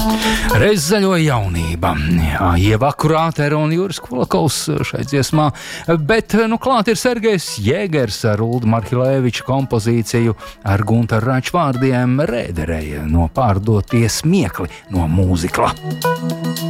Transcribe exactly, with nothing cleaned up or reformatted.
Reiz zaļo jaunība, Ieva Akurātere un Juris Kulakovs šai dziesmā, bet nu klāt ir Sergejs Jēgers ar Uldu Marhilēviča kompozīciju ar Guntaru Raču vārdiem Rēderei no Pārdotie smiekli no mūzikla.